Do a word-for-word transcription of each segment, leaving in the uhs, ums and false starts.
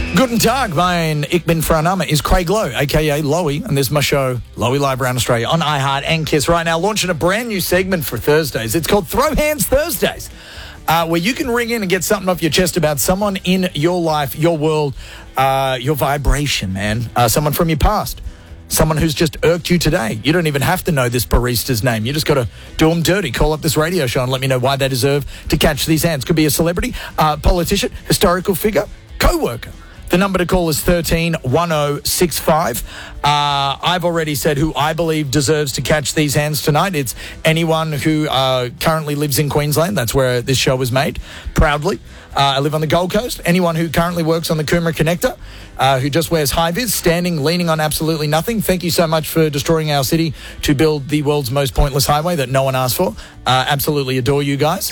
Guten Tag, mein Ich bin Frau Name is Craig Lowe, a k a. Lowy, and this is my show, Lowy Live around Australia on iHeart and KISS right now, launching a brand new segment for Thursdays. It's called Throw Hands Thursdays, uh, where you can ring in and get something off your chest about someone in your life, your world, uh, your vibration, man, uh, someone from your past. Someone who's just irked you today. You don't even have to know this barista's name. You just got to do them dirty. Call up this radio show and let me know why they deserve to catch these hands. Could be a celebrity, uh, politician, historical figure, co-worker. The number to call is thirteen one oh six five. Uh, I've already said who I believe deserves to catch these hands tonight. It's anyone who uh, currently lives in Queensland. That's where this show was made, proudly. Uh, I live on the Gold Coast. Anyone who currently works on the Coomera Connector, uh, who just wears high-vis, standing, leaning on absolutely nothing. Thank you so much for destroying our city to build the world's most pointless highway that no one asked for. Uh, absolutely adore you guys.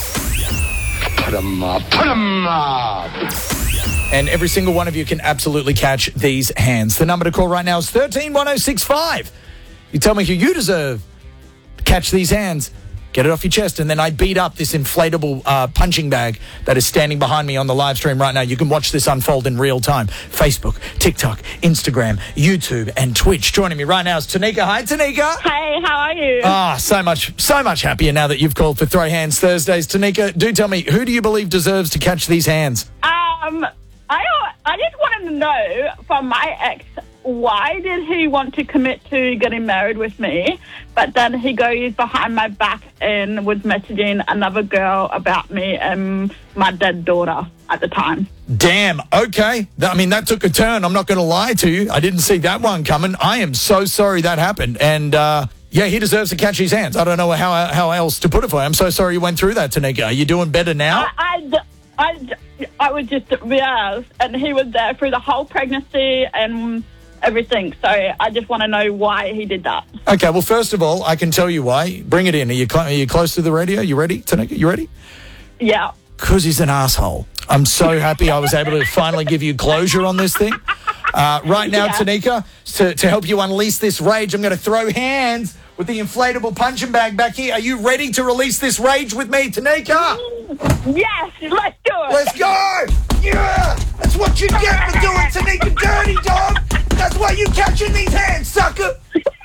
Put 'em up, put 'em up. And every single one of you can absolutely catch these hands. The number to call right now is thirteen one oh six five. You tell me who you deserve to catch these hands. Get it off your chest, and then I beat up this inflatable uh, punching bag that is standing behind me on the live stream right now. You can watch this unfold in real time. Facebook, TikTok, Instagram, YouTube, and Twitch. Joining me right now is Tanika. Hi, Tanika. Hey, how are you? Ah, oh, so much, so much happier now that you've called for Throw Hands Thursdays. Tanika, do tell me, who do you believe deserves to catch these hands? Um, I I just wanted to know from my ex, why did he want to commit to getting married with me, but then he goes behind my back and was messaging another girl about me and my dead daughter at the time? Damn, okay. I mean, that took a turn. I'm not going to lie to you. I didn't see that one coming. I am so sorry that happened. And, uh, yeah, he deserves to catch his hands. I don't know how how else to put it for you. I'm so sorry you went through that, Tanika. Are you doing better now? I, I, I, I was just, yeah, and he was there through the whole pregnancy and everything. So I just want to know why he did that. Okay, well, first of all, I can tell you why. Bring it in. Are you, cl- are you close to the radio? You ready, Tanika? You ready? Yeah. Because he's an asshole. I'm so happy I was able to finally give you closure on this thing. Uh, right now, yeah. Tanika, to, to help you unleash this rage, I'm going to throw hands with the inflatable punching bag back here. Are you ready to release this rage with me, Tanika? Yes, let's do it. Let's go! Yeah! That's what you get for doing Tanika dirty, dog! That's why you catching these hands, sucker!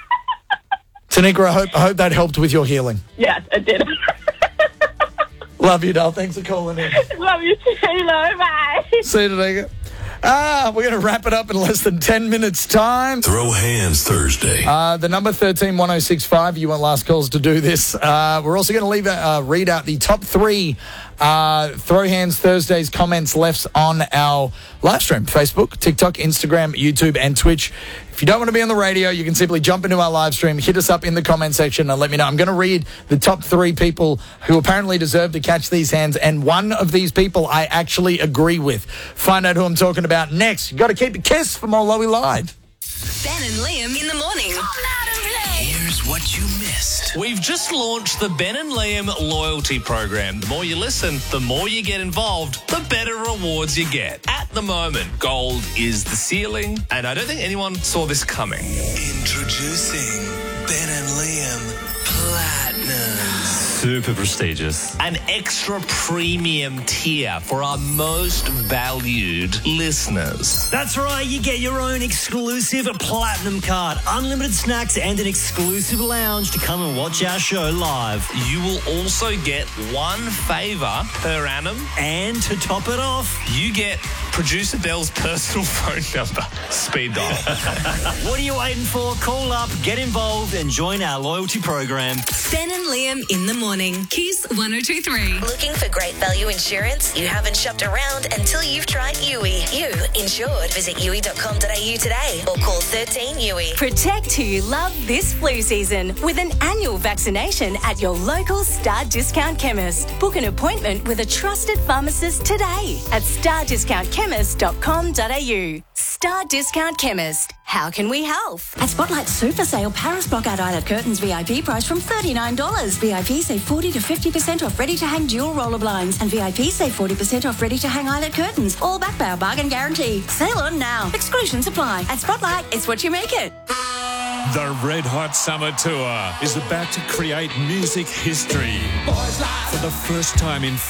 Tanika, I hope, I hope that helped with your healing. Yes, it did. Love you, doll. Thanks for calling in. Love you too, Taylor. Bye. See you, Tanika. Ah, we're going to wrap it up in less than ten minutes' time. Throw Hands Thursday. Uh, the number thirteen one oh six five, you want last calls to do this. Uh, we're also going to leave uh, read out the top three uh, Throw Hands Thursdays comments left on our live stream. Facebook, TikTok, Instagram, YouTube, and Twitch. If you don't want to be on the radio, you can simply jump into our live stream, hit us up in the comment section and let me know. I'm going to read the top three people who apparently deserve to catch these hands, and one of these people I actually agree with. Find out who I'm talking about next. You got to keep it KISS for more Lowy Live. Ben and Liam in the morning. Here's what you missed. We've just launched the Ben and Liam loyalty program. The more you listen, the more you get involved, the better rewards you get. At the moment, gold is the ceiling, and I don't think anyone saw this coming. Introducing Ben and Liam Platinum. Super prestigious. An extra premium tier for our most valued listeners. That's right, you get your own exclusive platinum card, unlimited snacks, and an exclusive lounge to come and watch our show live. You will also get one favour per annum. And to top it off, you get producer Bell's personal phone number. Speed dial. What are you waiting for? Call up, get involved, and join our loyalty program. Ben and Liam in the morning. KISS one oh two three. Looking for great value insurance? You haven't shopped around until you've tried U I. You insured. Visit U I dot com dot A U today or call thirteen U I. Protect who you love this flu season with an annual vaccination at your local Star Discount Chemist. Book an appointment with a trusted pharmacist today at star discount chemist dot com dot A U. Star Discount Chemist. How can we help? At Spotlight Super Sale, Paris Blockout Eyelet Curtains V I P price from thirty-nine dollars. V I P save forty to fifty percent off ready-to-hang dual roller blinds. And V I P save forty percent off ready-to-hang eyelet curtains. All backed by our bargain guarantee. Sale on now. Exclusions apply. At Spotlight, it's what you make it. The Red Hot Summer Tour is about to create music history. For the first time in